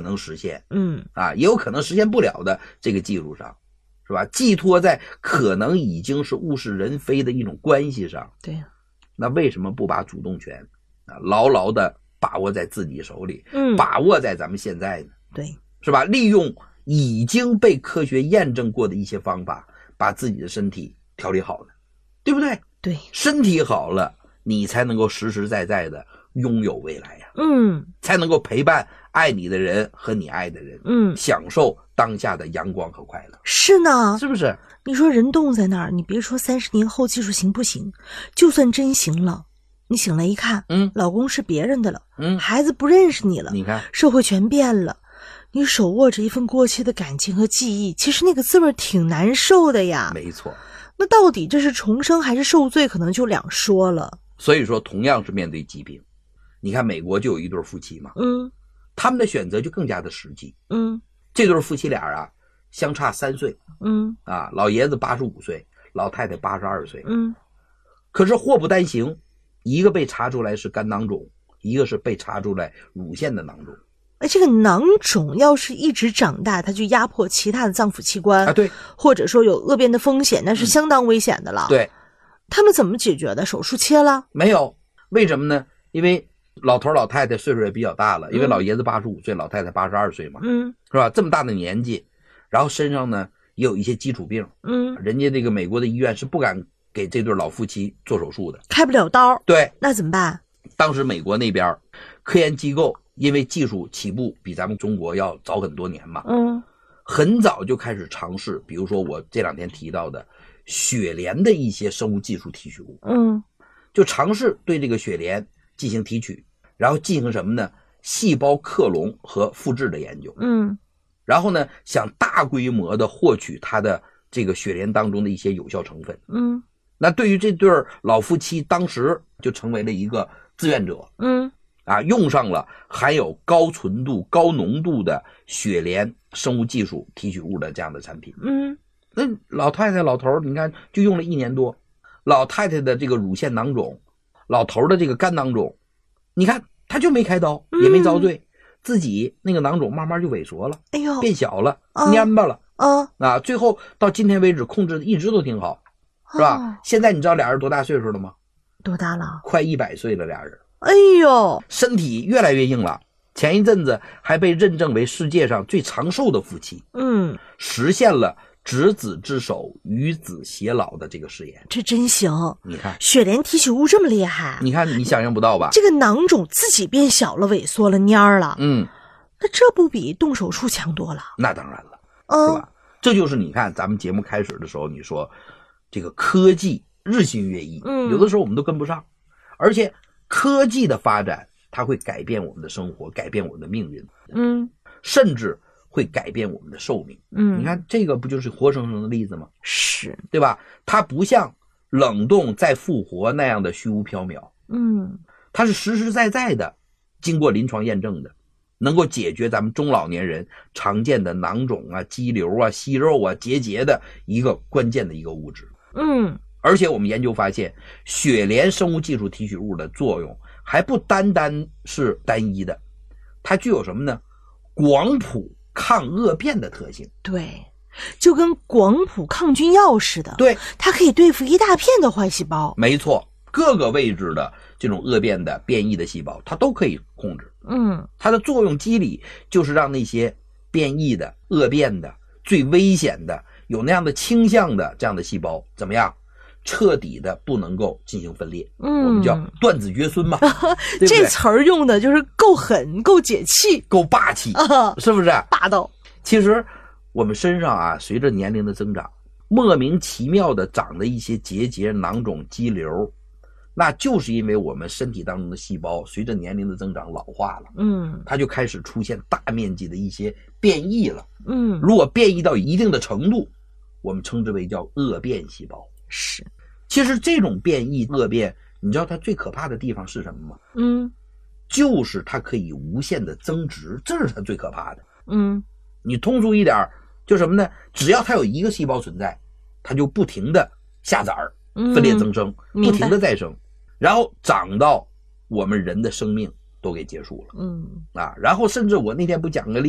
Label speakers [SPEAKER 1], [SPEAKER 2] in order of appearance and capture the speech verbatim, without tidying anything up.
[SPEAKER 1] 能实现，
[SPEAKER 2] 嗯
[SPEAKER 1] 啊，也有可能实现不了的这个技术上，是吧？寄托在可能已经是物是人非的一种关系上。
[SPEAKER 2] 对，
[SPEAKER 1] 那为什么不把主动权啊牢牢的把握在自己手里，
[SPEAKER 2] 嗯，
[SPEAKER 1] 把握在咱们现在呢？
[SPEAKER 2] 对，
[SPEAKER 1] 是吧？利用已经被科学验证过的一些方法，把自己的身体调理好了，对不对？
[SPEAKER 2] 对，
[SPEAKER 1] 身体好了，你才能够实实在在的拥有未来呀、啊，
[SPEAKER 2] 嗯，
[SPEAKER 1] 才能够陪伴爱你的人和你爱的人，
[SPEAKER 2] 嗯，
[SPEAKER 1] 享受当下的阳光和快乐。
[SPEAKER 2] 是呢，
[SPEAKER 1] 是不是？
[SPEAKER 2] 你说人冻在那儿，你别说三十年后技术行不行，就算真行了，你醒来一看，
[SPEAKER 1] 嗯，
[SPEAKER 2] 老公是别人的了，
[SPEAKER 1] 嗯，
[SPEAKER 2] 孩子不认识你了，
[SPEAKER 1] 你看，
[SPEAKER 2] 社会全变了。你手握着一份过期的感情和记忆，其实那个滋味挺难受的呀。
[SPEAKER 1] 没错。
[SPEAKER 2] 那到底这是重生还是受罪，可能就两说了。
[SPEAKER 1] 所以说，同样是面对疾病，你看美国就有一对夫妻嘛，
[SPEAKER 2] 嗯，
[SPEAKER 1] 他们的选择就更加的实际。
[SPEAKER 2] 嗯，
[SPEAKER 1] 这对夫妻俩啊，相差三岁。
[SPEAKER 2] 嗯，
[SPEAKER 1] 啊，老爷子八十五岁，老太太八十二岁。
[SPEAKER 2] 嗯，
[SPEAKER 1] 可是祸不单行，一个被查出来是肝囊肿，一个是被查出来乳腺的囊肿。
[SPEAKER 2] 哎，这个囊肿要是一直长大，它就压迫其他的脏腑器官
[SPEAKER 1] 啊，对，
[SPEAKER 2] 或者说有恶变的风险，那是相当危险的了。
[SPEAKER 1] 嗯、对，
[SPEAKER 2] 他们怎么解决的？手术切了？
[SPEAKER 1] 没有，为什么呢？因为老头老太太岁数也比较大了，因为老爷子八十五岁，老太太八十二岁嘛，
[SPEAKER 2] 嗯，
[SPEAKER 1] 是吧？这么大的年纪，然后身上呢也有一些基础病，
[SPEAKER 2] 嗯，
[SPEAKER 1] 人家这个美国的医院是不敢给这对老夫妻做手术的，
[SPEAKER 2] 开不了刀。
[SPEAKER 1] 对，
[SPEAKER 2] 那怎么办？
[SPEAKER 1] 当时美国那边科研机构因为技术起步比咱们中国要早很多年嘛，
[SPEAKER 2] 嗯，
[SPEAKER 1] 很早就开始尝试，比如说我这两天提到的血莲的一些生物技术提取物，
[SPEAKER 2] 嗯，
[SPEAKER 1] 就尝试对这个血莲进行提取，然后进行什么呢？细胞克隆和复制的研究，
[SPEAKER 2] 嗯，
[SPEAKER 1] 然后呢，想大规模的获取它的这个血莲当中的一些有效成分，
[SPEAKER 2] 嗯，
[SPEAKER 1] 那对于这对老夫妻，当时就成为了一个志愿者，
[SPEAKER 2] 嗯，
[SPEAKER 1] 啊，用上了含有高纯度、高浓度的血莲生物技术提取物的这样的产品。
[SPEAKER 2] 嗯，
[SPEAKER 1] 那老太太、老头你看就用了一年多，老太太的这个乳腺囊肿，老头的这个肝囊肿，你看他就没开刀，也没遭罪，嗯、自己那个囊肿慢慢就萎缩了，
[SPEAKER 2] 哎呦，
[SPEAKER 1] 变小了，
[SPEAKER 2] 啊、
[SPEAKER 1] 蔫巴了，
[SPEAKER 2] 啊
[SPEAKER 1] 啊，最后到今天为止控制的一直都挺好，是吧？哦、现在你知道俩人多大岁数了吗？
[SPEAKER 2] 多大了？
[SPEAKER 1] 快一百岁了，俩人。
[SPEAKER 2] 哎呦，
[SPEAKER 1] 身体越来越硬了。前一阵子还被认证为世界上最长寿的夫妻，
[SPEAKER 2] 嗯，
[SPEAKER 1] 实现了执子之手，与子偕老的这个誓言。
[SPEAKER 2] 这真行！
[SPEAKER 1] 你看，
[SPEAKER 2] 血莲提取物这么厉害，
[SPEAKER 1] 你看你想象不到吧？
[SPEAKER 2] 这个囊肿自己变小了、萎缩了、蔫儿了，
[SPEAKER 1] 嗯，
[SPEAKER 2] 那这不比动手术强多了？
[SPEAKER 1] 那当然了，
[SPEAKER 2] 嗯、
[SPEAKER 1] 是吧？这就是你看咱们节目开始的时候，你说这个科技日新月异，
[SPEAKER 2] 嗯，
[SPEAKER 1] 有的时候我们都跟不上，而且科技的发展，它会改变我们的生活，改变我们的命运，
[SPEAKER 2] 嗯，
[SPEAKER 1] 甚至会改变我们的寿命。
[SPEAKER 2] 嗯，
[SPEAKER 1] 你看这个不就是活生生的例子吗？
[SPEAKER 2] 是，
[SPEAKER 1] 对吧？它不像冷冻再复活那样的虚无缥缈，
[SPEAKER 2] 嗯，
[SPEAKER 1] 它是实实在在的，经过临床验证的，能够解决咱们中老年人常见的囊肿啊、肌瘤啊、息肉啊、结节的一个关键的一个物质。
[SPEAKER 2] 嗯。
[SPEAKER 1] 而且我们研究发现，血莲生物技术提取物的作用还不单单是单一的，它具有什么呢？广谱抗恶变的特性。
[SPEAKER 2] 对，就跟广谱抗菌药似的。
[SPEAKER 1] 对，
[SPEAKER 2] 它可以对付一大片的坏细胞。
[SPEAKER 1] 没错，各个位置的这种恶变的变异的细胞，它都可以控制。
[SPEAKER 2] 嗯，
[SPEAKER 1] 它的作用机理就是让那些变异的、恶变的、最危险的、有那样的倾向的这样的细胞怎么样？彻底的不能够进行分裂，
[SPEAKER 2] 嗯，
[SPEAKER 1] 我们叫断子绝孙嘛，对不对？
[SPEAKER 2] 这词儿用的就是够狠、够解气、
[SPEAKER 1] 够霸气，
[SPEAKER 2] 啊、
[SPEAKER 1] 是不是？
[SPEAKER 2] 霸道。
[SPEAKER 1] 其实我们身上啊，随着年龄的增长，莫名其妙的长的一些结节、囊肿、肌瘤，那就是因为我们身体当中的细胞随着年龄的增长老化了，
[SPEAKER 2] 嗯，
[SPEAKER 1] 它就开始出现大面积的一些变异了，
[SPEAKER 2] 嗯，
[SPEAKER 1] 如果变异到一定的程度，我们称之为叫恶变细胞。
[SPEAKER 2] 是，
[SPEAKER 1] 其实这种变异恶变，你知道它最可怕的地方是什么吗？
[SPEAKER 2] 嗯，
[SPEAKER 1] 就是它可以无限的增殖，这是它最可怕的。
[SPEAKER 2] 嗯，
[SPEAKER 1] 你通俗一点，就什么呢？只要它有一个细胞存在，它就不停的下崽儿，分裂增生，
[SPEAKER 2] 嗯、
[SPEAKER 1] 不停的再生，然后长到我们人的生命都给结束了。
[SPEAKER 2] 嗯，
[SPEAKER 1] 啊，然后甚至我那天不讲个例